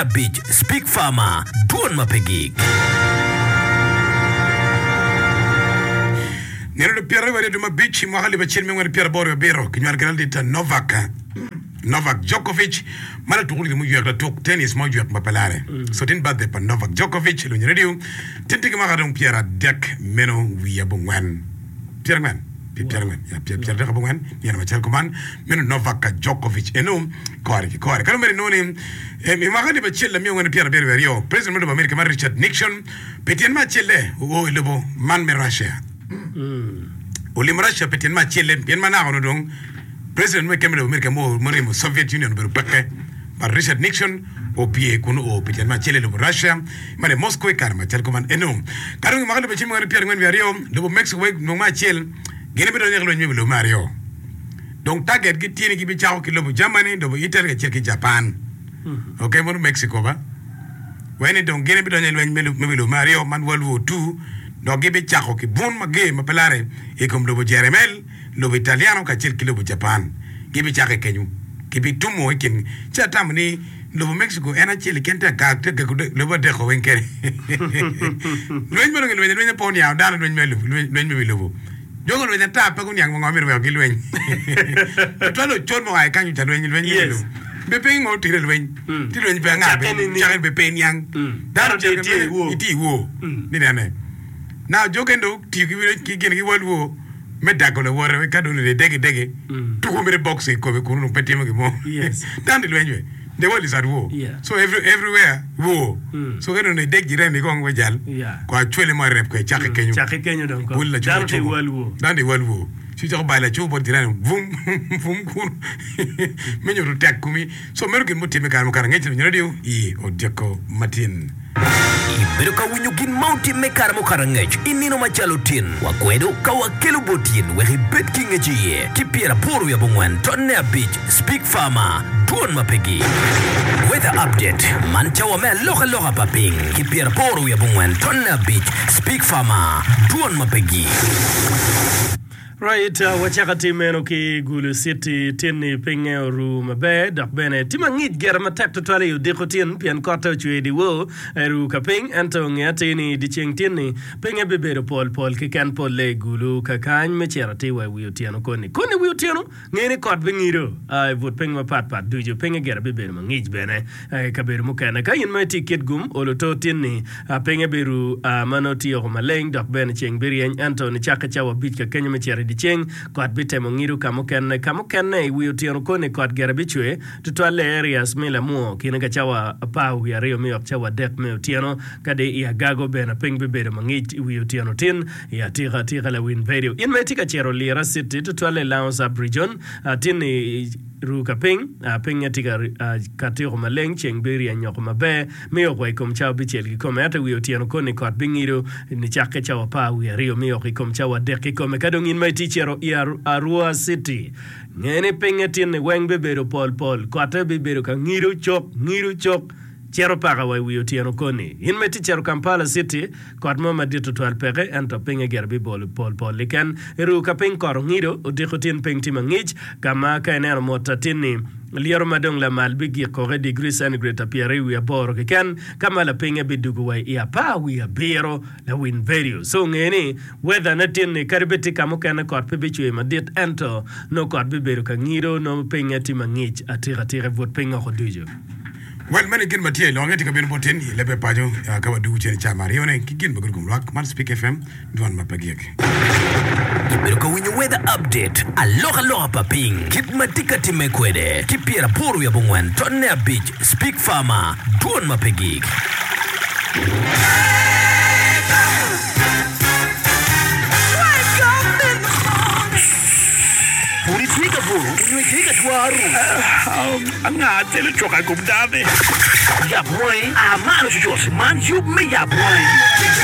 Beach, Speak Farmer, Duan Mapegi. Nero Pierre were to beach, Mahali Bachim when Pierre Borio Bero, Kinargalita Novak Djokovic, Malatuli Muyak took tennis Mojuk Mapalare. So didn't bad the Novak Djokovic, when you radio, Tintimaradon Pierre Deck, Meno, Viabungan. Pierreman, Pierre Rabungan, Yanamachalcoman, Meno Novak Djokovic, Enum, Corey. Can't know him. Mahali Bachilla, and Pierre Berio, President of America, Richard Nixon, Petian Machille, who Lobo, Manme Russia. Olim Russia, Petian Machille, Pienmanadong. President Mekemel of America more Soviet Union but Richard Nixon o Pie Kuno o Peter Machele of Russia, Mane Moscow Karma Telcoman Enum. Karu Mahalo Pachimo Pierre when we are the Mexico no Machel, Genebro Mario. Don't target get Tini Gibichao Kilo Germany, do Italy, Czech Japan. Okay, more Mexico. When it don't get it when Milo Mario, Manuel War 2, no give it Chaco, Bon Magay, Mapalare, e come Lobo Jeremel. Lo italiano ka chel kilo Japan gibi chake kenyu gibi tumo ikin chatamni lo Mexico ena chel kenta ka te lo de ko wenkere loñ mo ngel weñ pon yaw dal loñ melu lo jogo lo ta pa ko nyang mo ngamir we gil weñ to lo chon mo ay kanyu ta loñ melu be pe ngo tire loñ ti loñ pe nga be chake be pe nyang dal ti wo ni ne now jogendo ti ki gen ki wo Medakole water, we can't do the deggy, 2 minute boxing, come petimo. Yes, down the way. The world is at war. Yeah. So everywhere, war. So we don't need deggy, then they go on with Jal. Yeah. Quite 20 more rep, Chaka Kenya don't go. Down the world war. Down the world war. She's all by the two, but then boom, when you attack me. So American Mutimaka can get in radio, or Jaco Martin. Iberuka winyugin mounti mekara mokarangej inino machalutin wakwedo kawakelu botin wehi bet kingejiye kipiera poru ya bungwen tonne beach Speak Farmer Duan Mapegi weather update mancha wa me loha paping kipiera poru ya bungwen tonne beach Speak Farmer Duan Mapegi. Right, wachakati meno ki Gulu City tini pinge ru mabe dak bene timangit gera matap to twale yu dikotin pian kota chwe di wo ru kaping ento ngati ni di cheng tini pinge bebero pol ki kan pol le Gulu kakany mecherati wa wiutiano koni wiutiano ngene kot bingiro ai vot ping ma pat duju pinge gera bebero mangit bene kaberu mukana kayin ma ticket gum olo to tini pinge beru manoti o maleng dak bene cheng birien ento ni chaka chawa bit ka kenya mecherati Cheng got bitemo ngiru kamukene wiutiano kone got garabichwe tutwale areas mila muo kinaga chawa pau ya rio mi chawa dek me utiano kade ya gago bena ping bebere mangit wiutiano tin ya tira la win video in metika chero lira city tutwale Lowndes Region tin Ruka ping yatika katiro maleng cheng beri anyoko mabe meo kwa ikom chao bichel kikome ata wiutiano kone kot bingiru ni chake chawa pau ya rio meo ikom chawa dek kikome kadongin mai tichero Arua City ngene pengetin weng bebero pol kwate bebero ka ngiru chok chero paga wa wiutiano kone in meti chero Kampala City kot mama dito twal pege ento penge gerbi pol likan Ruka ping kor ngiru udikotin peng timangich kama kaenero motatini liaro madong la malbigi kore degree centigrade apiare wi aboro ken kama la pinga bidugu wa ya pa wi abero la win video so ngene whether natin karbeti kamo kana kot pebichwe madit ento no kot bibero ka ngiro no pinga timangich atira vot pinga khodujo. Well, many kin material long to come botin, lebe pajo, kawa du chen chamarione, kikin bagum rock, man Speak FM, Duan Mapegi. Iberuka winyo weather update, aloha paping, kip matika timekwede, kipiera poru ya bungwen, tonne beach, Speak Farmer, Duan Mapegi. Unitiga tuaru. Anga tele choka kumdame. Ya boy, amano chuchosi man, you me ya boy.